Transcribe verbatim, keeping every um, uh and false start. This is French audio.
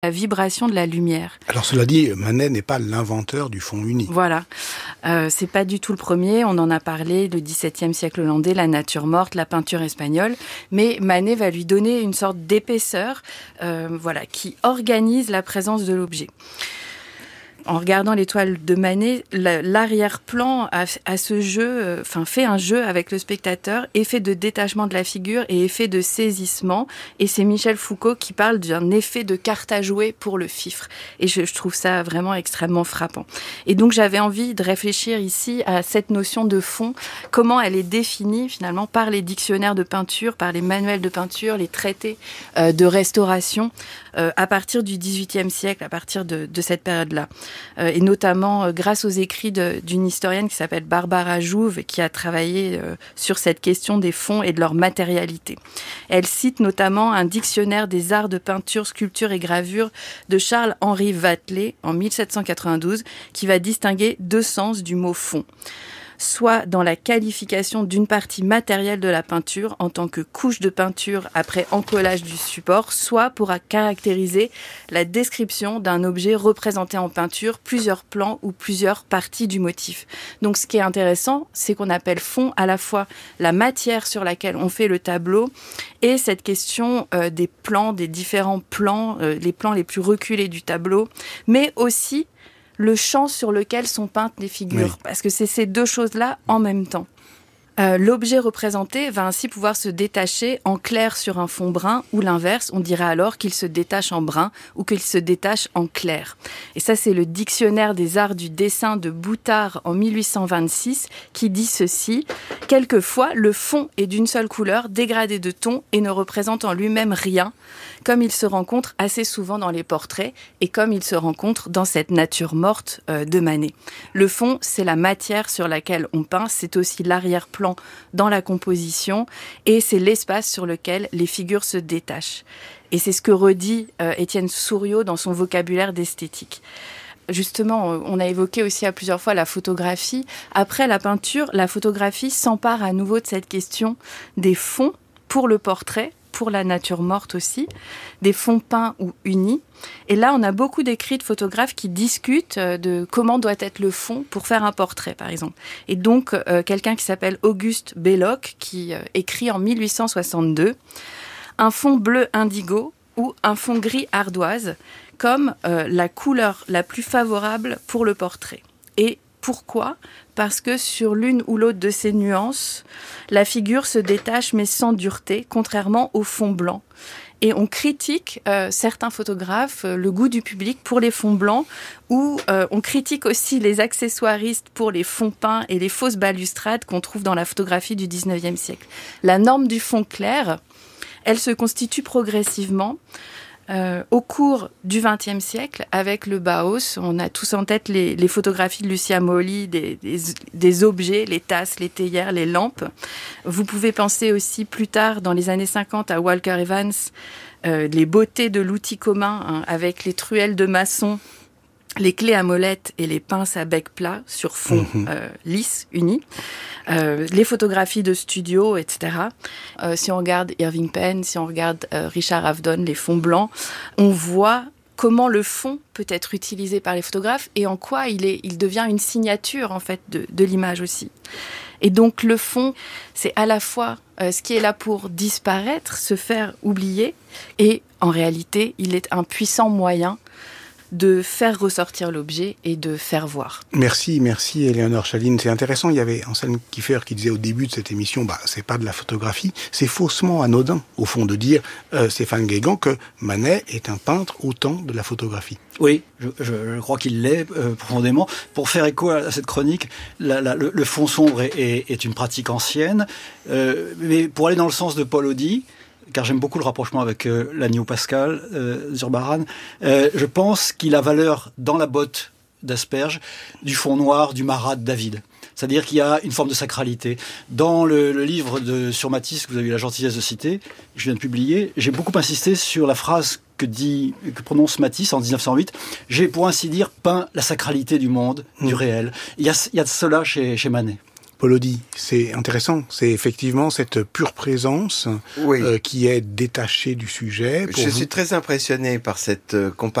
la vibration de la lumière. Alors cela dit, Manet n'est pas l'inventeur du fond uni. Voilà, euh, c'est pas du tout le premier, on en a parlé, le dix-septième siècle hollandais, la nature morte, la peinture espagnole, mais Manet va lui donner une sorte d'épaisseur euh, voilà, qui organise la présence de l'objet. En regardant les toiles de Manet, l'arrière-plan a, a ce jeu, enfin fait un jeu avec le spectateur, effet de détachement de la figure et effet de saisissement. Et c'est Michel Foucault qui parle d'un effet de carte à jouer pour le fifre. Et je, je trouve ça vraiment extrêmement frappant. Et donc j'avais envie de réfléchir ici à cette notion de fond, comment elle est définie finalement par les dictionnaires de peinture, par les manuels de peinture, les traités euh, de restauration, euh, à partir du dix-huitième siècle, à partir de, de cette période-là. Euh, et notamment euh, grâce aux écrits de, d'une historienne qui s'appelle Barbara Jouve, qui a travaillé euh, sur cette question des fonds et de leur matérialité. Elle cite notamment un dictionnaire des arts de peinture, sculpture et gravure de Charles-Henri Vatelet en mille sept cent quatre-vingt-douze, qui va distinguer deux sens du mot fond. Soit dans la qualification d'une partie matérielle de la peinture en tant que couche de peinture après encollage du support, soit pour caractériser la description d'un objet représenté en peinture, plusieurs plans ou plusieurs parties du motif. Donc ce qui est intéressant, c'est qu'on appelle fond à la fois la matière sur laquelle on fait le tableau et cette question euh, des plans, des différents plans, euh, les plans les plus reculés du tableau, mais aussi le champ sur lequel sont peintes les figures. Oui. Parce que c'est ces deux choses-là en même temps. Euh, l'objet représenté va ainsi pouvoir se détacher en clair sur un fond brun ou l'inverse, on dirait alors qu'il se détache en brun ou qu'il se détache en clair. Et ça, c'est le dictionnaire des arts du dessin de Boutard en mille huit cent vingt-six qui dit ceci: « Quelquefois, le fond est d'une seule couleur, dégradé de ton et ne représente en lui-même rien, comme il se rencontre assez souvent dans les portraits et comme il se rencontre dans cette nature morte euh, de Manet. Le fond, c'est la matière sur laquelle on peint, c'est aussi l'arrière-plan dans la composition et c'est l'espace sur lequel les figures se détachent. » Et c'est ce que redit euh, Étienne Souriau dans son vocabulaire d'esthétique. Justement, on a évoqué aussi à plusieurs fois la photographie. Après la peinture, la photographie s'empare à nouveau de cette question des fonds pour le portrait, pour la nature morte aussi, des fonds peints ou unis. Et là, on a beaucoup d'écrits de photographes qui discutent de comment doit être le fond pour faire un portrait, par exemple. Et donc, euh, quelqu'un qui s'appelle Auguste Belloc, qui euh, écrit en mille huit cent soixante-deux « Un fond bleu indigo ou un fond gris ardoise comme euh, la couleur la plus favorable pour le portrait. » Et pourquoi ? Parce que sur l'une ou l'autre de ces nuances, la figure se détache mais sans dureté, contrairement au fond blanc. Et on critique, euh, certains photographes, euh, le goût du public pour les fonds blancs, ou euh, on critique aussi les accessoiristes pour les fonds peints et les fausses balustrades qu'on trouve dans la photographie du dix-neuvième siècle. La norme du fond clair, elle se constitue progressivement Euh, au cours du vingtième siècle, avec le Bauhaus. On a tous en tête les, les photographies de Lucia Molly, des, des, des objets, les tasses, les théières, les lampes. Vous pouvez penser aussi plus tard, dans les années cinquante, à Walker Evans, euh, les beautés de l'outil commun, hein, avec les truelles de maçon, les clés à molette et les pinces à bec plat sur fond mmh. euh, lisse, uni. Euh, les photographies de studio, et cetera. Euh, si on regarde Irving Penn, si on regarde euh, Richard Avedon, les fonds blancs, on voit comment le fond peut être utilisé par les photographes et en quoi il, est, il devient une signature en fait de, de l'image aussi. Et donc le fond, c'est à la fois euh, ce qui est là pour disparaître, se faire oublier, et en réalité, il est un puissant moyen de faire ressortir l'objet et de faire voir. Merci, merci Éléonore Chaline. C'est intéressant, il y avait Anselme Kiefer qui disait au début de cette émission, bah, c'est pas de la photographie, c'est faussement anodin, au fond, de dire, euh, Stéphane Guégan, que Manet est un peintre autant de la photographie. Oui, je, je, je crois qu'il l'est euh, profondément. Pour faire écho à cette chronique, la, la, le, le fond sombre est, est, est une pratique ancienne, euh, mais pour aller dans le sens de Paul Audy, car j'aime beaucoup le rapprochement avec euh, l'agneau Pascal, euh, Zurbaran, euh, je pense qu'il a valeur dans la botte d'asperge du fond noir du Marat de David. C'est-à-dire qu'il y a une forme de sacralité. Dans le, le livre de, sur Matisse que vous avez eu la gentillesse de citer, que je viens de publier, j'ai beaucoup insisté sur la phrase que dit, que prononce Matisse en dix-neuf cent huit. J'ai, pour ainsi dire, peint la sacralité du monde, mmh. du réel. Il y a, il y a de cela chez, chez Manet. Paul Audy, c'est intéressant. C'est effectivement cette pure présence oui. euh, qui est détachée du sujet. Pour Je vous... suis très impressionné par cette euh, comparaison